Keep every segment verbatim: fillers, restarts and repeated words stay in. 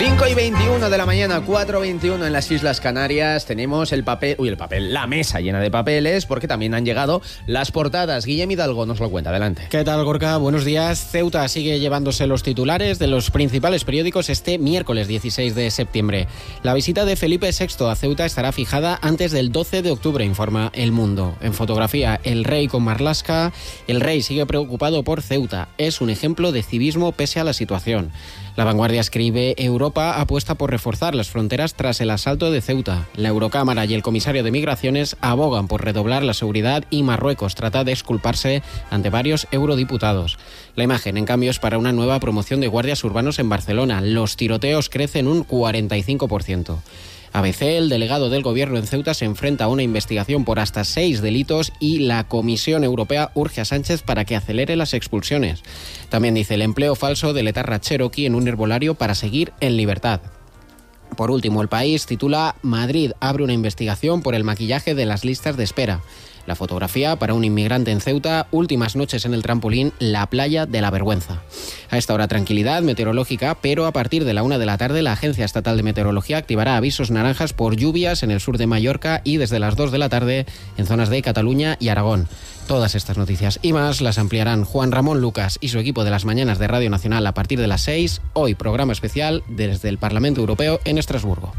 cinco y veintiuno de la mañana, cuatro y veintiuno en las Islas Canarias. Tenemos el papel, uy, el papel, la mesa llena de papeles, porque también han llegado las portadas. Guillem Hidalgo nos lo cuenta, adelante. ¿Qué tal, Gorka? Buenos días. Ceuta sigue llevándose los titulares de los principales periódicos este miércoles dieciséis de septiembre. La visita de Felipe sexto a Ceuta estará fijada antes del doce de octubre, informa El Mundo. En fotografía, el rey con Marlaska. El rey sigue preocupado por Ceuta. Es un ejemplo de civismo pese a la situación. La Vanguardia escribe: Europa apuesta por reforzar las fronteras tras el asalto de Ceuta. La Eurocámara y el comisario de Migraciones abogan por redoblar la seguridad y Marruecos trata de exculparse ante varios eurodiputados. La imagen, en cambio, es para una nueva promoción de guardias urbanos en Barcelona. Los tiroteos crecen un cuarenta y cinco por ciento. A B C, el delegado del gobierno en Ceuta se enfrenta a una investigación por hasta seis delitos y la Comisión Europea urge a Sánchez para que acelere las expulsiones. También dice: el empleo falso del etarra Cherokee en un herbolario para seguir en libertad. Por último, El País titula: Madrid abre una investigación por el maquillaje de las listas de espera. La fotografía para un inmigrante en Ceuta, últimas noches en el trampolín, la playa de la vergüenza. A esta hora tranquilidad meteorológica, pero a partir de la una de la tarde la Agencia Estatal de Meteorología activará avisos naranjas por lluvias en el sur de Mallorca y desde las dos de la tarde en zonas de Cataluña y Aragón. Todas estas noticias y más las ampliarán Juan Ramón Lucas y su equipo de las mañanas de Radio Nacional a partir de las seis. Hoy programa especial desde el Parlamento Europeo en Estrasburgo.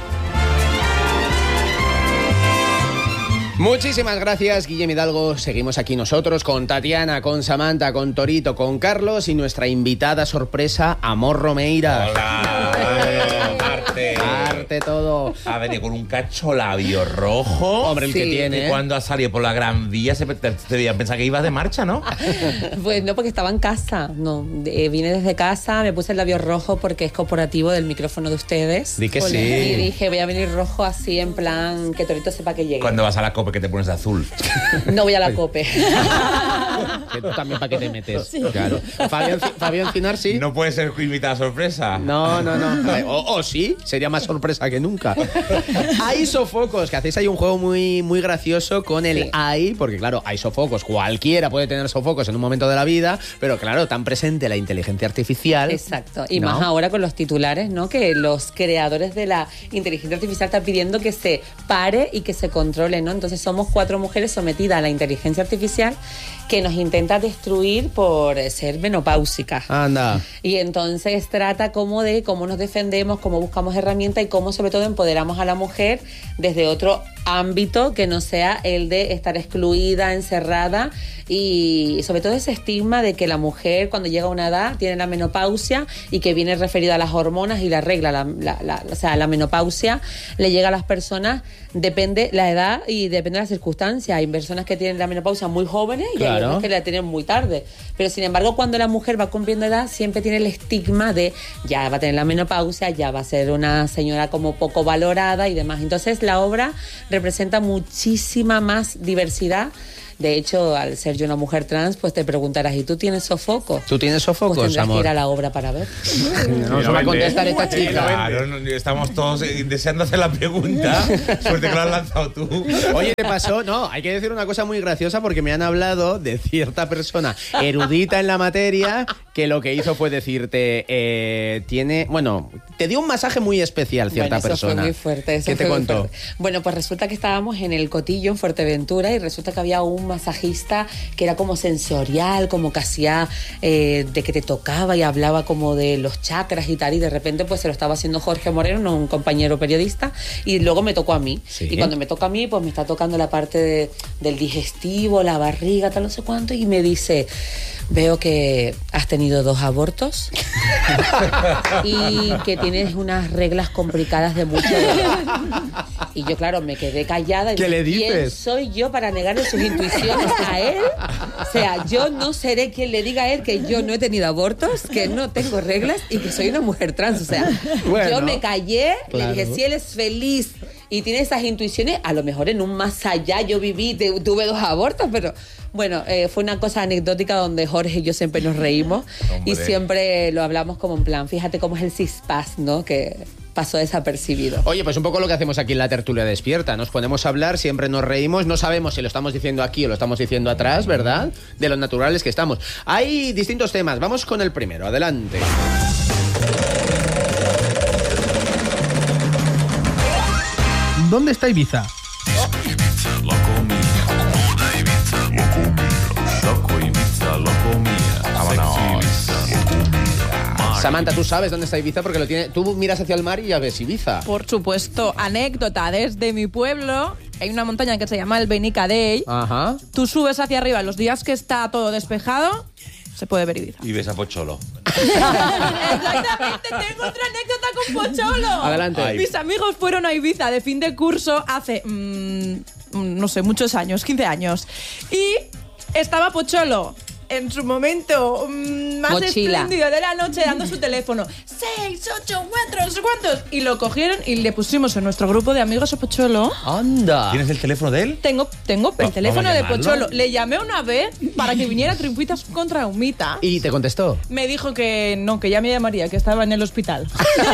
Muchísimas gracias, Guillem Hidalgo. Seguimos aquí nosotros con Tatiana, con Samantha, con Torito, con Carlos y nuestra invitada sorpresa, Amor Romeira. Hola, Arte. Arte todo. Ha venido con un cacho labio rojo. Hombre, el Sí. que tiene. Y ¿eh? cuando ha salido por la Gran Vía se te, te debían pensar que ibas de marcha, ¿no? Pues no, porque estaba en casa. No, eh, vine desde casa, me puse el labio rojo porque es corporativo del micrófono de ustedes. Di que Y sí. dije, voy a venir rojo así en plan que Torito sepa que llegue. Cuando vas a la copa que te pones de azul. No voy a la cope. Que tú también para qué te metes. Claro. Fabián, Fabián Cinar, sí. No puede ser invitada sorpresa. No, no, no. O, o sí, sería más sorpresa que nunca. Hay sofocos, que hacéis ahí un juego muy, muy gracioso con el Sí. hay, porque claro, hay sofocos, cualquiera puede tener sofocos en un momento de la vida, pero claro, tan presente la inteligencia artificial. Exacto. Y ¿no? más ahora con los titulares, ¿no? Que los creadores de la inteligencia artificial están pidiendo que se pare y que se controle, ¿no? Entonces somos cuatro mujeres sometidas a la inteligencia artificial que nos intenta destruir por ser menopáusicas. Anda. Y entonces trata como de cómo nos defendemos, cómo buscamos herramientas y cómo sobre todo empoderamos a la mujer desde otro ámbito que no sea el de estar excluida, encerrada, y sobre todo ese estigma de que la mujer cuando llega a una edad tiene la menopausia y que viene referido a las hormonas y la regla, la, la, la, o sea, la menopausia le llega a las personas, depende la edad y depende de las circunstancias. Hay personas que tienen la menopausia muy jóvenes y Claro. hay otras que la tienen muy tarde. Pero sin embargo, cuando la mujer va cumpliendo edad, siempre tiene el estigma de ya va a tener la menopausia, ya va a ser una señora como poco valorada y demás. Entonces la obra representa muchísima más diversidad. De hecho, al ser yo una mujer trans, pues te preguntarás, ¿y tú tienes sofocos? ¿Tú tienes sofocos, Pues tendrás amor? que ir a la obra para ver. No se va a contestar esta Sí, chica. claro, no, estamos todos eh, deseando hacer la pregunta. Suerte que lo has lanzado tú. Oye, ¿qué pasó? No, hay que decir una cosa muy graciosa porque me han hablado de cierta persona erudita en la materia que lo que hizo fue decirte, eh, tiene, bueno, te dio un masaje muy especial cierta Bueno, eso persona. fue muy fuerte. Eso ¿Qué te fue muy contó? fuerte. Bueno, pues resulta que estábamos en el Cotillo, en Fuerteventura, y resulta que había un masajista que era como sensorial, como que hacía eh, de que te tocaba y hablaba como de los chakras y tal, y de repente pues se lo estaba haciendo Jorge Moreno, un compañero periodista, y luego me tocó a mí. Sí. Y cuando me toca a mí, pues me está tocando la parte de, del digestivo, la barriga, tal, no sé cuánto, y me dice... Veo que has tenido dos abortos y que tienes unas reglas complicadas de mucho dolor. Y yo, claro, me quedé callada. Y ¿Qué le dije, ¿quién dices? soy yo para negarle sus intuiciones a él? O sea, yo no seré quien le diga a él que yo no he tenido abortos, que no tengo reglas y que soy una mujer trans. O sea, Bueno, yo me callé, claro. le dije, si él es feliz y tiene esas intuiciones, a lo mejor en un más allá yo viví, te- tuve dos abortos, pero... Bueno, eh, fue una cosa anecdótica donde Jorge y yo siempre nos reímos. Hombre. Y siempre lo hablamos como en plan, fíjate cómo es el cispas, ¿no? Que pasó desapercibido. Oye, pues un poco lo que hacemos aquí en la tertulia despierta. Nos ponemos a hablar, siempre nos reímos, no sabemos si lo estamos diciendo aquí o lo estamos diciendo atrás, ¿verdad? De lo naturales que estamos. Hay distintos temas, vamos con el primero, adelante. ¿dónde está Ibiza? La comida, toda Ibiza, la comida, loco Ibiza, loco mía, Vámonos. sexy Ibiza, lo comida. Samantha, tú sabes dónde está Ibiza porque lo tiene. Tú miras hacia el mar y ya ves Ibiza. Por supuesto, anécdota, desde mi pueblo hay una montaña que se llama el Benicadell. Ajá. Tú subes hacia arriba los días que está todo despejado, se puede ver Ibiza. Y ves a Pocholo. Exactamente, tengo otra anécdota con Pocholo. Adelante. Ay. Mis amigos fueron a Ibiza de fin de curso hace, mmm, no sé, muchos años, quince años. Y estaba Pocholo en su momento mmm, más Mochila. espléndido de la noche dando su teléfono. Seis, ocho, cuatro, no sé cuántos. Y lo cogieron y le pusimos en nuestro grupo de amigos a Pocholo. Anda. ¿Tienes el teléfono de él? Tengo, tengo el Va- teléfono vamos a de llamarlo. Pocholo. Le llamé una vez para que viniera a Triunfitas contra Humita. ¿Y te contestó? Me dijo que no, que ya me llamaría, que estaba en el hospital.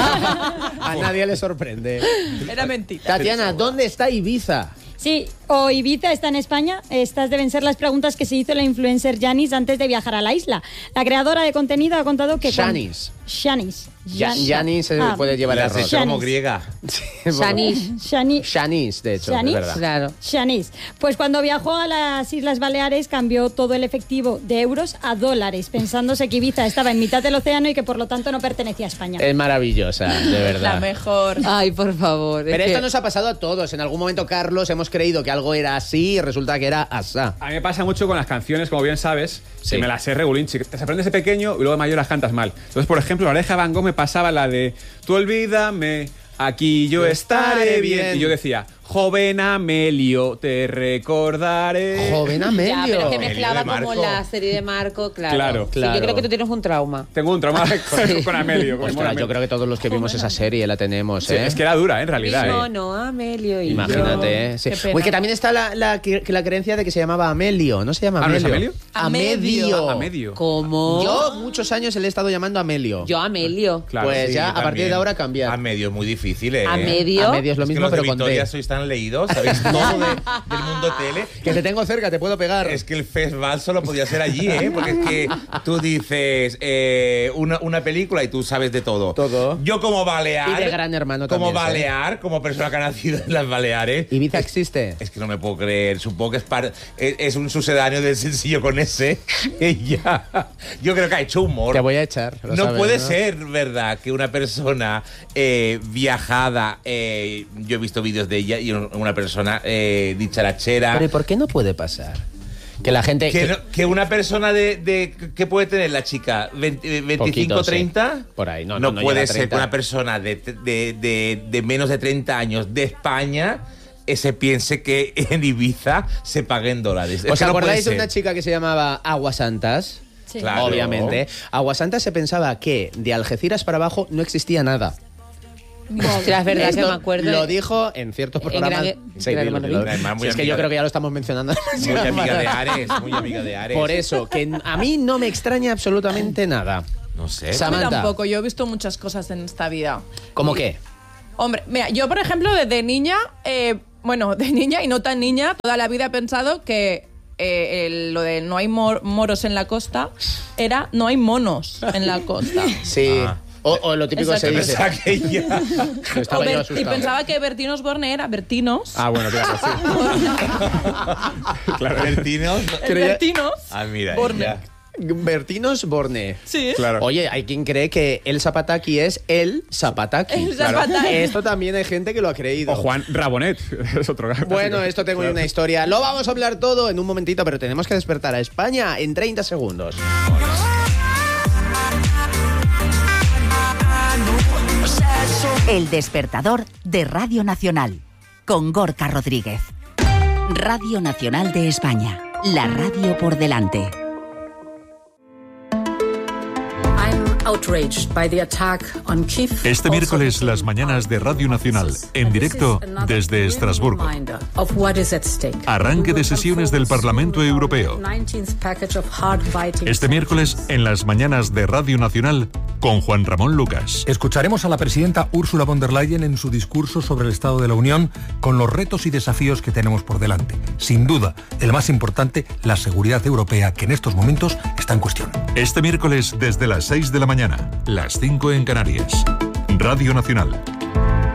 A nadie le sorprende. Era mentira. Tatiana, ¿dónde está Ibiza? Sí, o Ibiza está en España. Estas deben ser las preguntas que se hizo la influencer Janis antes de viajar a la isla. La creadora de contenido ha contado que... con- Janis. Janis. Ya- Jan- Yanis se Ah, puede llevar La el has error. hecho como Shanice. griega. Shanice. Shani- Shanice, de hecho, Shanice, es verdad. Claro. Shanice. Pues cuando viajó a las Islas Baleares cambió todo el efectivo de euros a dólares, pensándose que Ibiza estaba en mitad del océano y que por lo tanto no pertenecía a España. Es maravillosa, de verdad. La mejor. Ay, por favor. es Pero que- esto nos ha pasado a todos. En algún momento, Carlos, hemos creído que algo era así y resulta que era asá. A mí me pasa mucho con las canciones, como bien sabes, Sí. que me las sé regulinchi. Te las aprendes de pequeño y luego de mayor las cantas mal. Entonces, por ejemplo, la oreja Van Gogh me pasaba la de tú olvídame, aquí yo estaré bien. Y yo decía, joven Amelio, te recordaré. Joven Ya, Amelio. pero es que Amelio mezclaba de Marco. como la serie de Marco, claro. Claro, Sí, claro. yo creo que tú tienes un trauma. Tengo un trauma con, con Amelio. con Ostras, Amelio. yo creo que todos los que vimos esa serie la tenemos, Sí, ¿eh? es que era dura, ¿eh? en realidad. No, ¿eh? no, Amelio y Imagínate, ¿eh? Sí. Qué pena. Uy, que también está la, la, que- la creencia de que se llamaba Amelio. ¿No se llama Ah, ¿no es Amelio? Amelio? Amedio. A medio. ¿Cómo? Yo muchos años le he estado llamando Amelio. Yo Amelio. Claro, pues Sí, ya, a también. partir de ahora cambiar. A medio es muy difícil, ¿eh? A medio. A medio es lo Es que mismo, los de pero con Vitoria D. sois tan leídos, sabéis todo de- del mundo tele. Que te tengo cerca, te puedo pegar. Es que el festival solo podía ser allí, ¿eh? Porque es que tú dices eh, una, una película y tú sabes de todo. Todo. Yo como Balear... Y de Gran Hermano Como también, ¿sí? Balear, como persona que ha nacido en las Baleares... ¿Ibiza existe? Es que no me puedo creer. Supongo que es, par- es, es un sucedáneo del sencillo con ese. Ella. Yo creo que ha hecho humor. Te voy a echar. lo No sabes, puede ¿no? ser verdad que una persona eh, viajada, eh, yo he visto vídeos de ella y un- una persona eh, dicharachera. Pero ¿y por qué no puede pasar? Que la gente... Que, que- no- que una persona de, de ¿qué puede tener la chica? veinte, veinticinco, Poquito, sí. treinta. Por ahí, no, no, no puede llega a ser treinta. que una persona de, de- de- de menos de treinta años de España eh, se piense que en Ibiza se pague en dólares. Es ¿Os que no puede acordáis de ser. una chica que se llamaba Aguasantas? Sí. Claro. Obviamente. Aguasantas se pensaba que de Algeciras para abajo no existía nada. Ostras, es verdad que Esto me acuerdo. Lo dijo en ciertos En programas. Gran- Sí, Gran dilo, Hermano. dilo. Además, muy Si es que amiga yo creo de- que ya lo estamos mencionando. Muy amiga de Ares, muy amiga de Ares. Por eso, que a mí no me extraña absolutamente nada. No sé. A mí Samantha. tampoco, yo he visto muchas cosas en esta vida. ¿Cómo qué? Hombre, mira, yo por ejemplo desde niña, eh, bueno, de niña y no tan niña, toda la vida he pensado que eh, el- lo de no hay mor- moros en la costa era no hay monos en la costa. Sí. Ah. O, o lo típico Exacto. se dice. Pensaba que ella- Estaba O yo Ber- y asustado. pensaba que Bertín Osborne era Bertinos. Ah, bueno, claro, sí. Claro, Bertinos. El Bertinos. Ah, mira. Borne. ella. Bertinos Borne. Sí. Claro. Oye, hay quien cree que el Zapataki es el Zapataki. El Zapataki. Esto también hay gente que lo ha creído. O Juan Rabonet, es otro gato. Bueno, esto tengo una historia. Lo vamos a hablar todo en un momentito, pero tenemos que despertar a España en treinta segundos. El despertador de Radio Nacional, con Gorka Rodríguez. Radio Nacional de España, la radio por delante. Este miércoles las mañanas de Radio Nacional, en directo desde Estrasburgo. Arranque de sesiones del Parlamento Europeo. Este miércoles en las mañanas de Radio Nacional con Juan Ramón Lucas. Escucharemos a la presidenta Ursula von der Leyen en su discurso sobre el Estado de la Unión con los retos y desafíos que tenemos por delante. Sin duda, el más importante, la seguridad europea, que en estos momentos está en cuestión. Este miércoles desde las seis de la mañana, las cinco en Canarias. Radio Nacional,